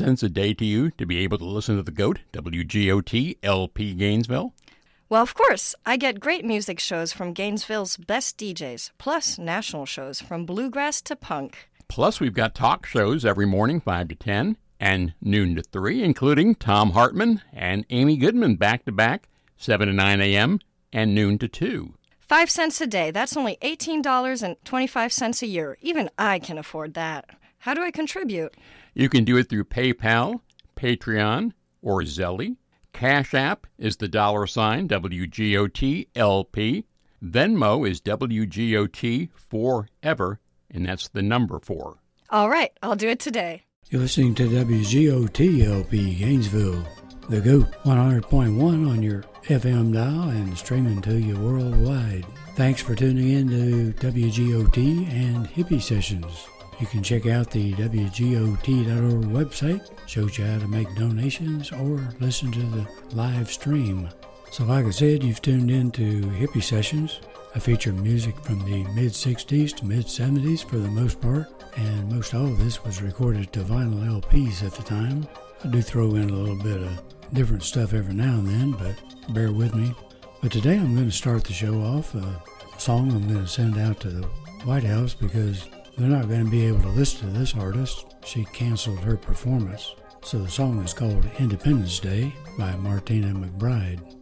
cents a day to you to be able to listen to the GOAT, WGOT LP Gainesville? Well, of course, I get great music shows from Gainesville's best DJs, plus national shows from bluegrass to punk. Plus, we've got talk shows every morning, 5 to 10, and noon to 3, including Tom Hartman and Amy Goodman back-to-back, 7 to 9 a.m., and noon to 2. 5 cents a day. That's only $18.25 a year. Even I can afford that. How do I contribute? You can do it through PayPal, Patreon, or Zelle. Cash App is the $ WGOT-LP. Venmo is WGOT Forever, and that's the number 4. All right, I'll do it today. You're listening to WGOT-LP Gainesville, the GOAT 100.1 on your FM dial and streaming to you worldwide. Thanks for tuning in to WGOT and Hippie Sessions. You can check out the WGOT.org website, shows you how to make donations or listen to the live stream. So like I said, you've tuned in to Hippie Sessions. I feature music from the mid-60s to mid-70s for the most part, and most all of this was recorded to vinyl LPs at the time. I do throw in a little bit of different stuff every now and then, but bear with me. But today I'm going to start the show off a song I'm going to send out to the White House because they're not going to be able to listen to this artist. She canceled her performance. So the song is called Independence Day by Martina McBride.